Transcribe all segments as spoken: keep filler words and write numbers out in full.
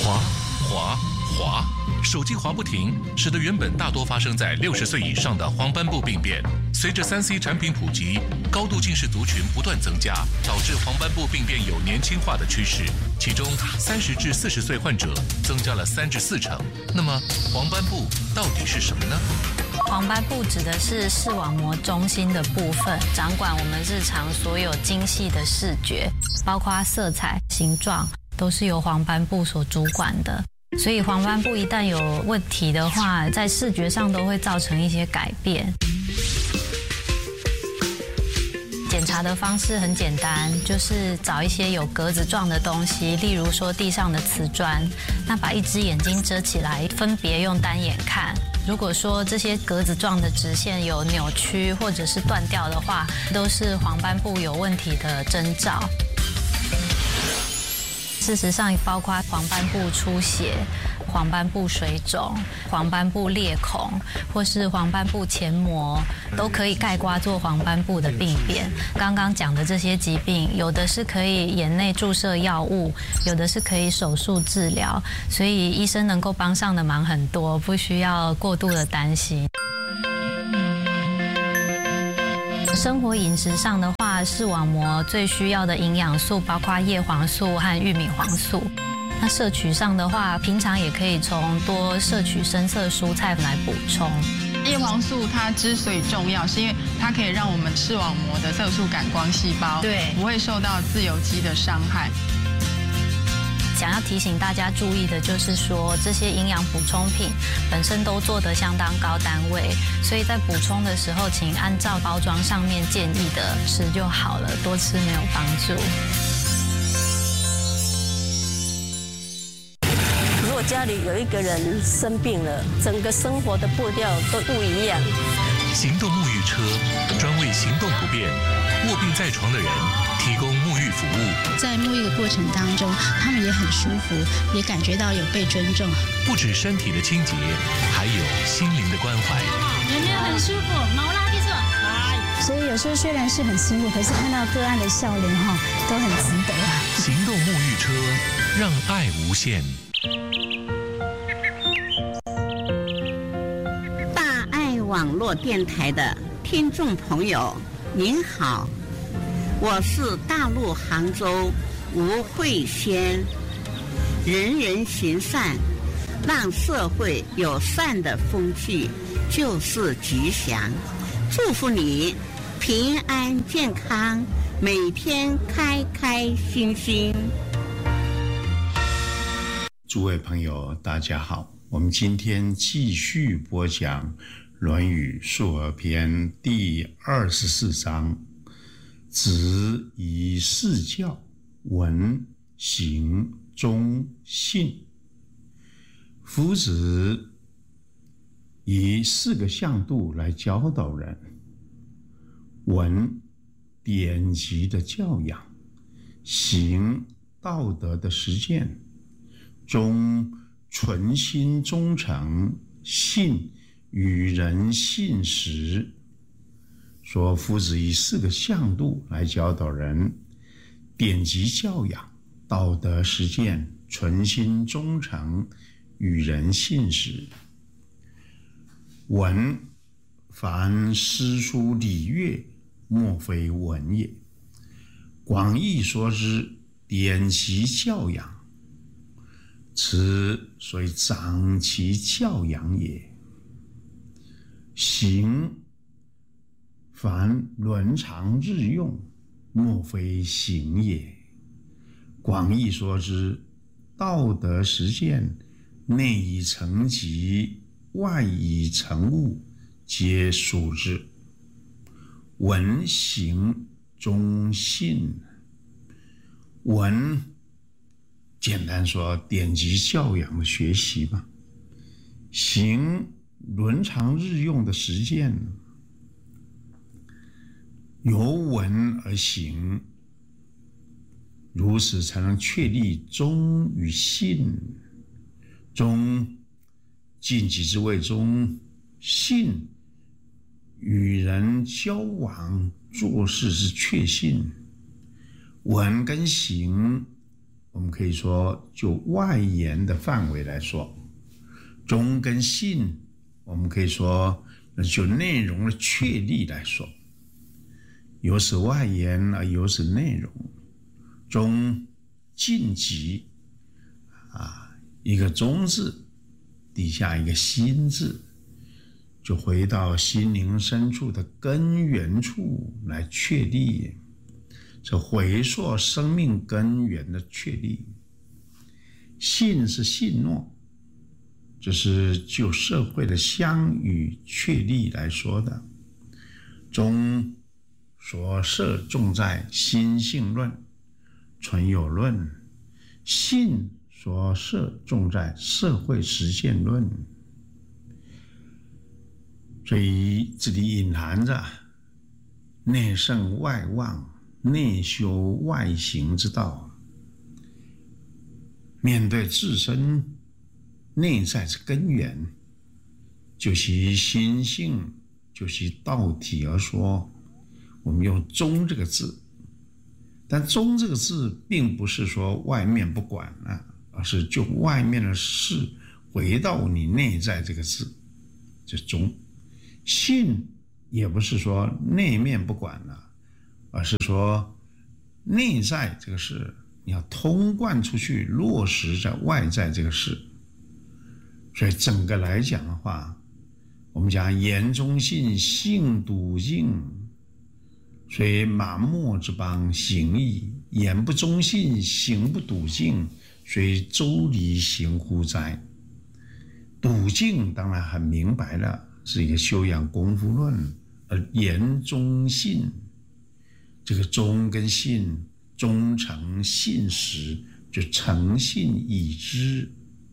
滑滑滑，手机滑不停，使得原本大多发生在六十岁以上的黄斑部病变，随着 三 C 产品普及，高度近视族群不断增加，导致黄斑部病变有年轻化的趋势。其中，三十至四十岁患者增加了三至四成。那么，黄斑部到底是什么呢？ 黄斑部指的是视网膜中心的部分，掌管我们日常所有精细的视觉，包括色彩、形状，都是由黄斑部所主管的。所以黄斑部一旦有问题的话，在视觉上都会造成一些改变。检查的方式很简单，就是找一些有格子状的东西，例如说地上的瓷砖，那把一只眼睛遮起来，分别用单眼看。如果说这些格子状的直线有扭曲或者是断掉的话，都是黄斑部有问题的征兆。事实上，包括黄斑部出血、黄斑部水肿、黄斑部裂孔，或是黄斑部前膜，都可以概括做黄斑部的病变。刚刚讲的这些疾病，有的是可以眼内注射药物，有的是可以手术治疗，所以医生能够帮上的忙很多，不需要过度的担心。生活饮食上的话，视网膜最需要的营养素包括叶黄素和玉米黄素。那摄取上的话，平常也可以从多摄取深色蔬菜来补充。 叶黄素它之所以重要，是因为它可以让我们视网膜的色素感光细胞对不会受到自由基的伤害。 想要提醒大家注意的就是说，这些营养补充品本身都做得相当高单位，所以在补充的时候，请按照包装上面建议的吃就好了，多吃没有帮助。 如果家里有一个人生病了，整个生活的步调都不一样。 行动沐浴车专为行动不便、卧病在床的人提供沐浴服务。 在沐浴的过程当中，他们也很舒服，也感觉到有被尊重。 不止身体的清洁，还有心灵的关怀。 有没有很舒服？毛拉地做。 所以有时候虽然是很辛苦，可是看到个案的笑脸哈，都很值得。 行动沐浴车，让爱无限。 网络电台的听众朋友，您好，我是大陆杭州吴慧仙。人人行善，让社会有善的风气，就是吉祥。祝福你平安健康，每天开开心心。 诸位朋友，大家好，我们今天继续播讲《论语·述而篇》第二十四章：子以事教，闻行忠信。夫子以四个向度来教导人：闻典籍的教养，行道德的实践，忠纯心忠诚，信与人信实。说夫子以四个向度来教导人：典籍教养、道德实践、纯心忠诚、与人信实。闻，凡诗书礼乐，莫非闻也。广义说之，典籍教养，此虽长其教养也。行，凡伦常日用，莫非行也。广义说之，道德实践，内以成疾，外以成物，皆属之。闻行忠信。闻，简单说，典籍教养的学习嘛。行，伦常日用的实践，由闻而行，如此才能确立忠与信。忠，尽己之谓忠；信，与人交往做事之确信。闻跟行我们可以说就外延的范围来说，中跟信我们可以说就内容的确立来说，有是外延而有是内容，中晋级啊，一个中字底下一个心字，就回到心灵深处的根源处来确立，是回溯生命根源的确立。信是信诺，这是就社会的相与确立来说的。中所涉重在心性论、存有论，信所涉重在社会实践论。所以这里隐含着内圣外望、内修外行之道。面对自身内在之根源，就其心性，就其道体而说，我们用中这个字，但中这个字并不是说外面不管了，而是就外面的事回到你内在这个字，这中。信也不是说内面不管了，而是说内在这个事你要通贯出去，落实在外在这个事。所以整个来讲的话，我们讲言中信，信笃敬，所以马莫之邦行矣；言不中信，行不笃敬，所以周礼行乎哉？笃敬当然很明白了，是一个修养功夫论，而言中信，这个中跟信，忠诚信实，就诚信已知，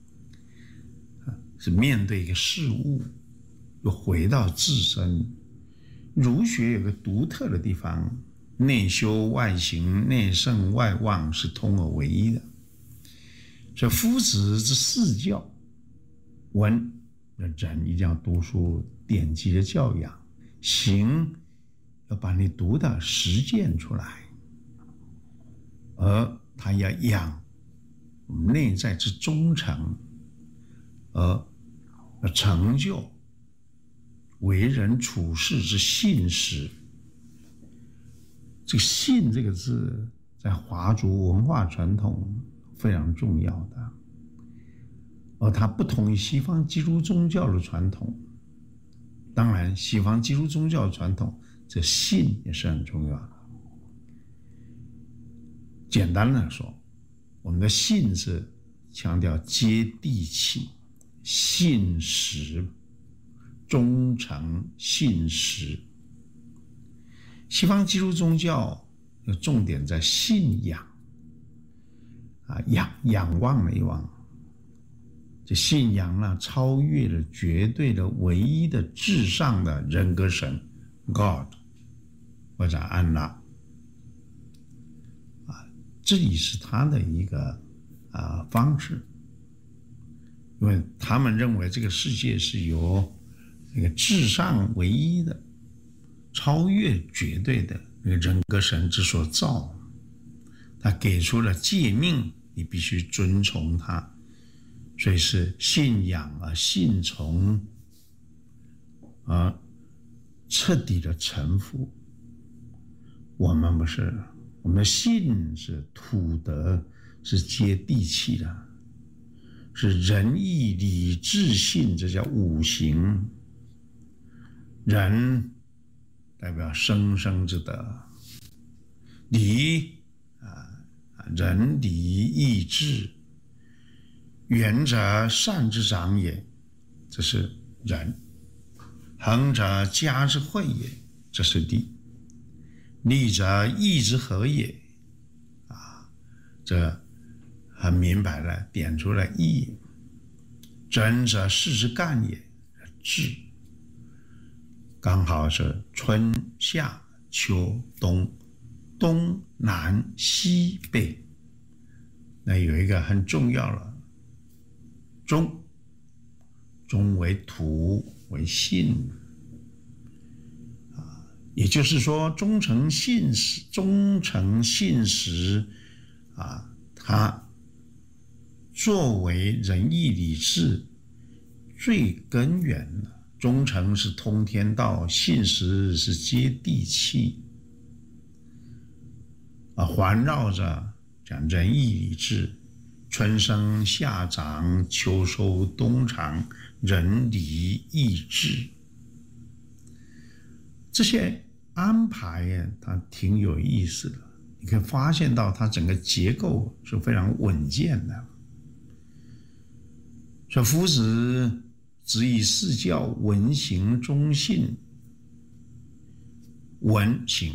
是面对一个事物，又回到自身。儒学有个独特的地方，内修外行，内圣外望，是通而为一的。所以夫子之四教，文人一定要读书，典籍的教养；行要把你读的实践出来，而他要养内在之忠诚，而成就为人处事之信实。这个信这个字在华族文化传统非常重要的，而它不同于西方基督宗教的传统。当然西方基督宗教的传统，这信也是很重要的。简单的说，我们的信是强调接地气、信实、忠诚、信实。西方基督宗教的重点在信仰啊，仰仰望了一望，这信仰呢，超越了绝对的、唯一的、至上的人格神 God 或者安拉啊，这里是他的一个啊方式，因为他们认为这个世界是由那个至上唯一的、超越绝对的那个人格神之所造，他给出了诫命，你必须遵从他，所以是信仰而信从，而彻底的臣服。我们不是，我们的信是土德，是接地气的，是仁义礼智信，这叫五行。仁代表生生之德，礼啊，仁礼义智，远者善之长也，这是仁；恒者家之惠也，这是礼；利者义之和也，啊，这很明白了，点出了义；真者事之干也，智。刚好是春夏秋冬，东南西北，那有一个很重要的中，中为土为信啊，也就是说忠诚信实，忠诚信实啊，它作为仁义礼智最根源的，忠诚是通天道，信实是接地气，啊，环绕着讲仁义礼智，春生夏长，秋收冬藏，仁礼义智，这些安排它挺有意思的。你可以发现到它整个结构是非常稳健的。说夫子只以四教文行忠信，文行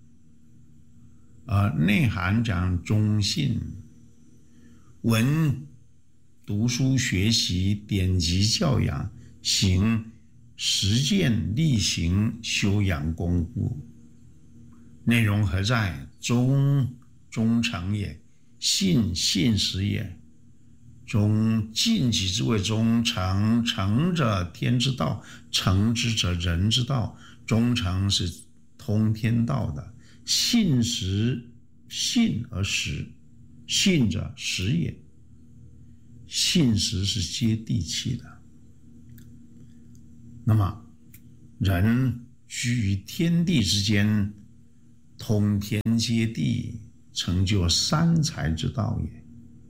啊，内涵讲忠信，文读书学习典籍教养，行实践力行修养功夫。内容何在？忠忠诚也，信信实也。忠尽己之谓忠，诚诚者天之道，诚之者人之道。忠诚是通天道的，信实信而实，信者实也。信实是接地气的。那么人居于天地之间，通天接地，成就三才之道也。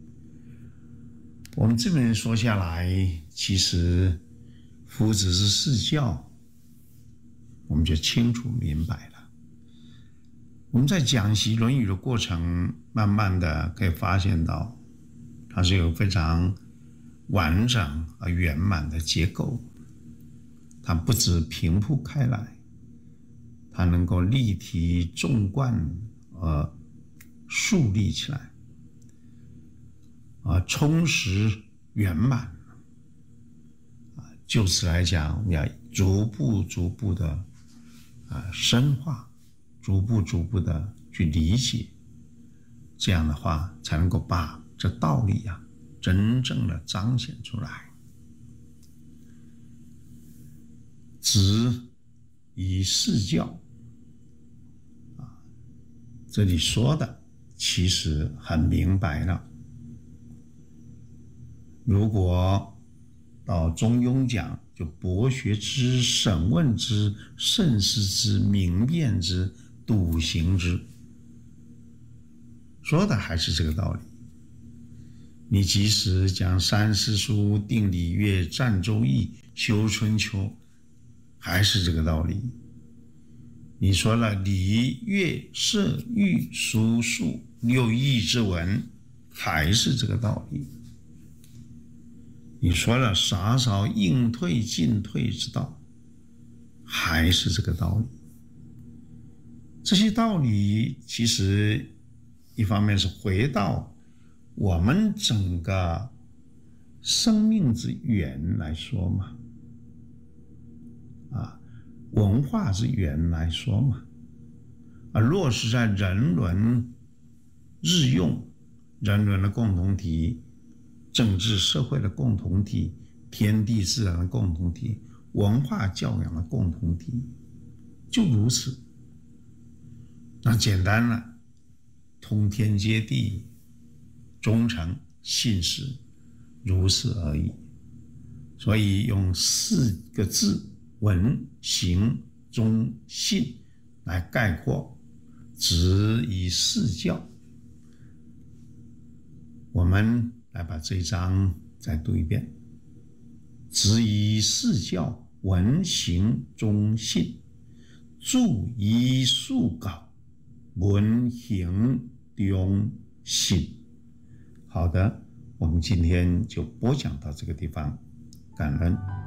我们这边说下来，其实夫子是四教，我们就清楚明白了。我们在讲习《论语》的过程，慢慢的可以发现到，它是有非常完整而圆满的结构。它不只平铺开来，它能够立体纵贯而树立起来，啊，充实圆满。啊，就此来讲，我们要逐步逐步的啊深化，逐步逐步的去理解，这样的话才能够把这道理啊真正的彰显出来。子以四教，啊，这里说的其实很明白了。如果到中庸讲，就博学之、审问之、慎思之、明辨之、笃行之，说的还是这个道理。你即使讲三思书、定礼乐、占周易、修春秋，还是这个道理。你说了礼乐射御书数六艺之文，还是这个道理。你说了洒扫应退进退之道，还是这个道理。这些道理其实一方面是回到我们整个生命之源来说嘛，啊，文化之源来说嘛，而落实在人伦日用、人伦的共同体、政治社会的共同体、天地自然的共同体、文化教养的共同体，就如此。那简单了，通天接地，忠诚信实，如此而已。所以用四个字，文行忠信来概括，只以四教。我们来把这一章再读一遍，只以四教，文行忠信，注以数稿，文行忠信。好的，我们今天就播讲到这个地方，感恩。